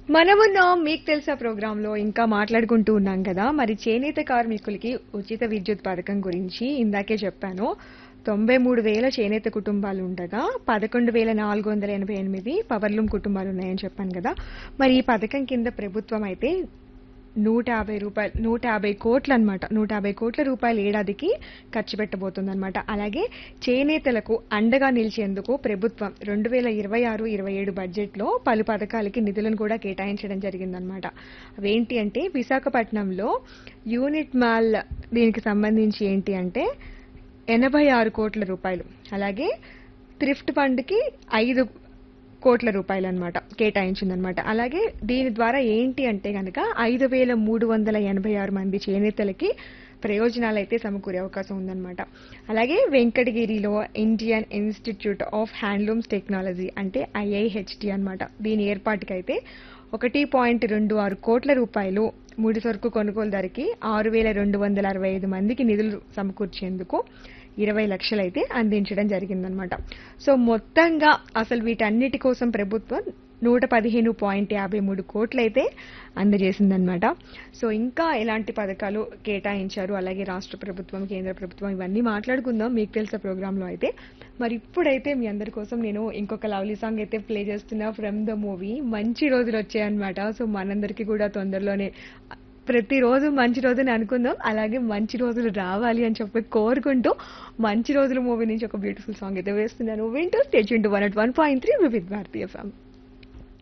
మనమున్నాం మీకు తెలుసా ప్రోగ్రాంలో ఇంకా మాట్లాడుకుంటూ ఉన్నాం కదా మరి చేనేత కార్మికులకి ఉచిత విద్యుత్ పథకం గురించి ఇందాకే చెప్పాను. 93,000 చేనేత కుటుంబాలు ఉండగా 11,488 పవర్లూమ్ కుటుంబాలు ఉన్నాయని చెప్పాను కదా. మరి ఈ పథకం కింద ప్రభుత్వం అయితే రూ. 150 కోట్లు అనమాట. 150 కోట్ల రూపాయలు ఏడాదికి ఖర్చు పెట్టబోతుందన్నమాట. అలాగే చేనేతలకు అండగా నిలిచేందుకు ప్రభుత్వం 2026-27 బడ్జెట్లో పలు పథకాలకి నిధులను కూడా కేటాయించడం జరిగిందనమాట. అవేంటి అంటే విశాఖపట్నంలో యూనిట్ మాల్ దీనికి సంబంధించి ఏంటి అంటే 86 కోట్ల రూపాయలు. అలాగే థ్రిఫ్ట్ ఫండ్కి 5 కోట్ల రూపాయలు అనమాట కేటాయించిందనమాట. అలాగే దీని ద్వారా ఏంటి అంటే కనుక 5,386 మంది చేనేతలకి ప్రయోజనాలు అయితే సమకూరే అవకాశం ఉందన్నమాట. అలాగే వెంకటగిరిలో Indian institute of handlooms technology అంటే IIHT అనమాట. దీని ఏర్పాటుకైతే 1.26 కోట్ల రూపాయలు ముడి సరుకు కొనుగోలుదారికి 6,265 మందికి నిధులు సమకూర్చేందుకు 20 లక్షలైతే అందించడం జరిగిందనమాట. సో మొత్తంగా అసలు వీటన్నిటి కోసం ప్రభుత్వం 115.53 కోట్లయితే అందజేసిందనమాట. సో ఇంకా ఎలాంటి పథకాలు కేటాయించారు, అలాగే రాష్ట్ర ప్రభుత్వం, కేంద్ర ప్రభుత్వం ఇవన్నీ మాట్లాడుకుందాం మీకు తెలుసా ప్రోగ్రాంలో అయితే. మరి ఇప్పుడైతే మీ అందరి కోసం నేను ఇంకొక లవ్లీ సాంగ్ అయితే ప్లే చేస్తున్నా ఫ్రమ్ ద మూవీ మంచి రోజులు వచ్చాయన్నమాట. సో మనందరికీ కూడా తొందరలోనే ప్రతిరోజు మంచి రోజుని అనుకుందాం, అలాగే మంచి రోజులు రావాలి అని చెప్పి కోరుకుంటూ మంచి రోజుల మూవీ నుంచి ఒక బ్యూటిఫుల్ సాంగ్ అయితే వేస్తున్నాను. వింటూ స్టేట్ 101.3 వివిధ భారతీయ ఎఫ్ఎం.